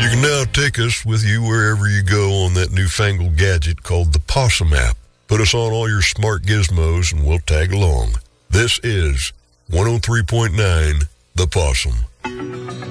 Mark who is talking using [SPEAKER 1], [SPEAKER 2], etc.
[SPEAKER 1] You can now take us with you wherever you go on that newfangled gadget called the Possum app. Put us on all your smart gizmos and we'll tag along. This is 103.9 The Possum.